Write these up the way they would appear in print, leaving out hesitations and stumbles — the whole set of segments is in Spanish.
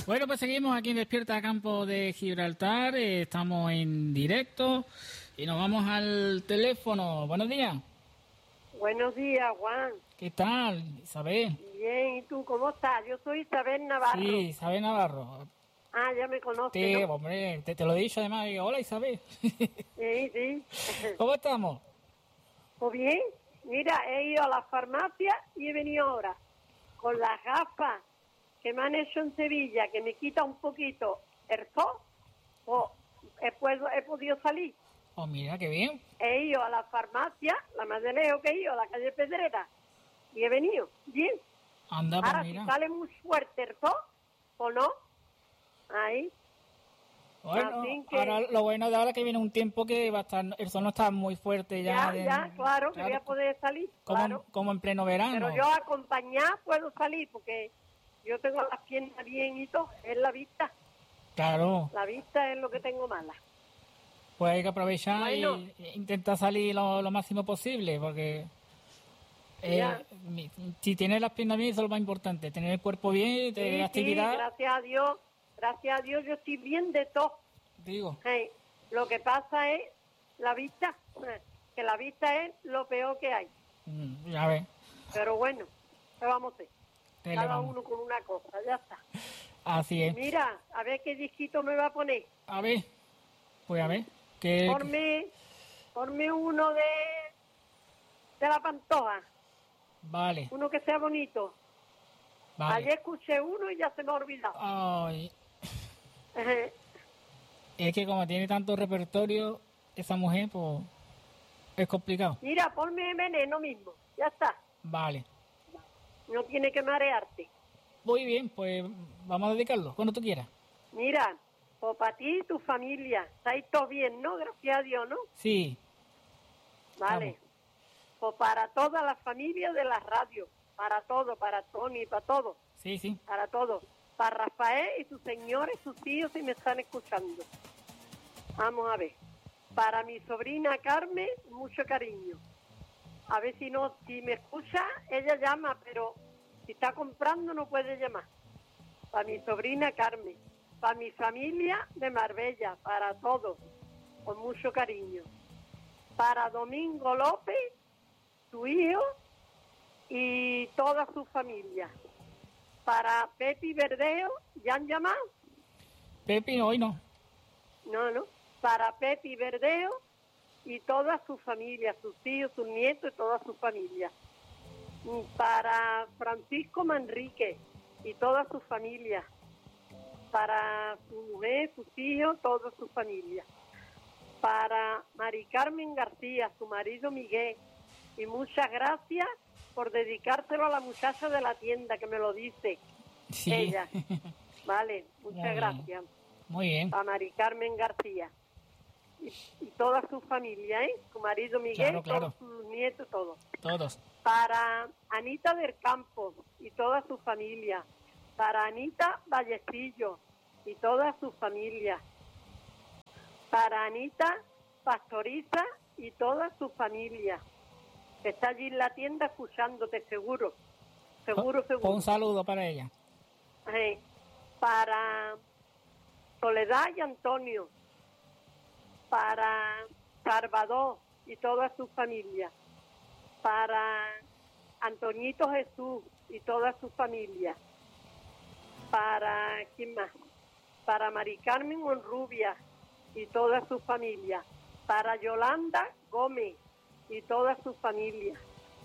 Bueno, pues seguimos aquí en Despierta Campo de Gibraltar. Estamos en directo y nos vamos al teléfono. Buenos días. Buenos días, Juan. ¿Qué tal, Isabel? Bien, ¿y tú cómo estás? Yo soy Isabel Navarro. Sí, Isabel Navarro. Ah, ya me conoces, Sí, ¿no? hombre, te lo he dicho además. Digo, hola, Isabel. Sí. ¿Cómo estamos? Pues bien, mira, he ido a la farmacia y he venido ahora con las gafas que me han hecho en Sevilla, que me quita un poquito el sol, pues he podido salir. Oh, mira, qué bien. He ido a la farmacia, la más de lejos que he ido, a la calle Pedrera, y he venido, bien. Anda, pues Ahora, mira. si sale muy fuerte el sol, o no, ahí. Bueno, Así que- ahora lo bueno de ahora que viene un tiempo que va a estar, el sol no está muy fuerte ya. Claro, que voy a poder salir, claro. Como en pleno verano. Pero yo acompañar puedo salir porque yo tengo las piernas bien y todo, es la vista. Claro, La vista es lo que tengo mala. pues hay que aprovechar Bueno. y intentar salir lo máximo posible, porque Ya. si tienes las piernas bien, eso es lo más importante, tener el cuerpo bien, tener Sí, actividad. gracias a Dios yo estoy bien de todo. Digo, Lo que pasa es la vista, que la vista es lo peor que hay. ya ves, Pero bueno, ¿qué vamos a hacer? ¿qué le Cada vamos? uno con una cosa, ya está. Así es. Mira, a ver qué disquito me va a poner. A ver, pues a ver. Ponme uno de la Pantoja, Vale, uno que sea bonito. vale. Ayer escuché uno y ya se me ha olvidado. Ay, es que como tiene tanto repertorio, esa mujer, pues, es complicado. Mira, ponme Veneno mismo, ya está. Vale. No tiene que marearte. Muy bien, pues vamos a dedicarlo, cuando tú quieras. Mira, pues para ti y tu familia, estáis todos bien, ¿no? Gracias a Dios, ¿no? Sí, Vale. Pues para toda la familia de la radio, para todo, para Tony, para todo, sí. para todo. Para Rafael y sus señores, sus tíos, si me están escuchando. Vamos a ver. Para mi sobrina Carmen, mucho cariño. A ver si me escucha, ella llama, pero si está comprando no puede llamar. Para mi sobrina Carmen, para mi familia de Marbella, para todos, con mucho cariño. Para Domingo López, su hijo y toda su familia. Para Pepi Verdeo, ¿ya han llamado? Pepi, hoy no. No. Para Pepi Verdeo y toda su familia, sus hijos, sus nietos y toda su familia. Para Francisco Manrique y toda su familia. Para su mujer, sus hijos, toda su familia. Para Mari Carmen García, su marido Miguel. Y muchas gracias por dedicárselo a la muchacha de la tienda que me lo dice. Sí. Ella. Vale, muchas Muy bien. gracias. Muy bien. A Mari Carmen García. Y toda su familia, su marido Miguel, Claro. todos sus nietos, todos. Todos. Para Anita del Campo y toda su familia. Para Anita Vallecillo y toda su familia. Para Anita Pastoriza y toda su familia. Que está allí en la tienda escuchándote, seguro. Seguro. Pues un saludo para ella. Para Soledad y Antonio. Para Salvador y toda su familia. Para Antoñito Jesús y toda su familia. Para, ¿quién más? Para Mari Carmen Honrubia y toda su familia. Para Yolanda Gómez y toda su familia.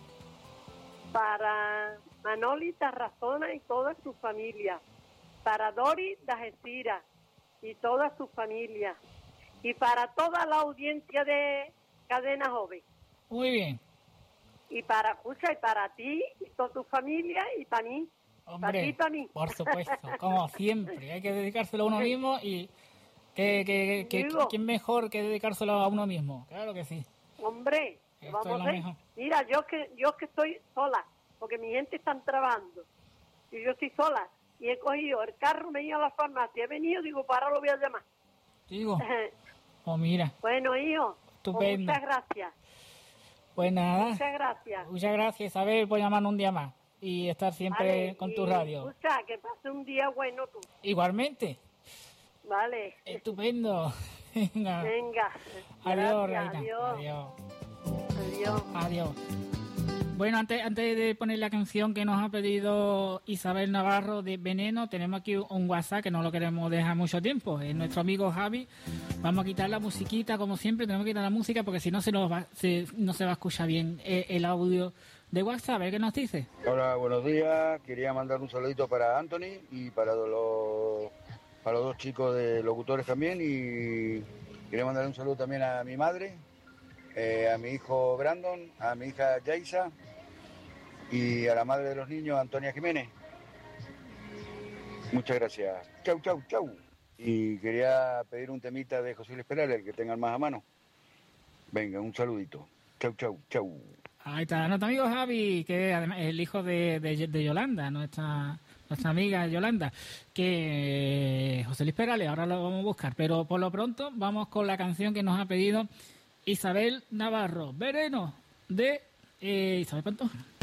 Para Manoli Tarrazona y toda su familia. Para Doris Dajecira y toda su familia. Y para toda la audiencia de Cadena Joven. Muy bien. Y para Cucha y para ti y toda tu familia y para mí. Hombre, para ti y para mí. por supuesto, como siempre. Hay que dedicárselo a uno mismo y Digo. ¿quién mejor que dedicárselo a uno mismo? Claro que sí. Hombre, Esto vamos es a lo ver. mejor. Mira, yo que estoy sola, porque mi gente está trabajando. Y yo estoy sola. Y he cogido el carro, me he ido a la farmacia, he venido, digo, para lo voy a llamar. Digo, oh mira, Bueno, hijo, pues estupendo. muchas gracias. Pues nada, Muchas gracias. muchas gracias, Isabel, por llamarnos un día más. y estar siempre Vale, con y tu radio. Escucha, que pase un día bueno tú. Igualmente. Vale. Estupendo. Venga. Venga. Adiós, Gracias, Reina. adiós. Adiós. Adiós. Adiós. Bueno, antes de poner la canción que nos ha pedido Isabel Navarro de Veneno, tenemos aquí un WhatsApp que no lo queremos dejar mucho tiempo. Es nuestro amigo Javi. Vamos a quitar la musiquita, como siempre, tenemos que quitar la música porque si no no se va a escuchar bien el audio de WhatsApp. A ver qué nos dice. Hola, buenos días. Quería mandar un saludito para Anthony y para los dos chicos de locutores también. Y quería mandar un saludo también a mi madre, a mi hijo Brandon, a mi hija Yaisa y a la madre de los niños, Antonia Jiménez. Muchas gracias. Chau, chau, chau. Y quería pedir un temita de José Luis Perales, el que tengan más a mano. Venga, un saludito. Chau, chau, chau. Ahí está nuestro amigo Javi, que además es el hijo de Yolanda, nuestra amiga Yolanda, que José Luis Perales, ahora lo vamos a buscar. Pero por lo pronto vamos con la canción que nos ha pedido Isabel Navarro, Veneno, de Isabel Pantoja.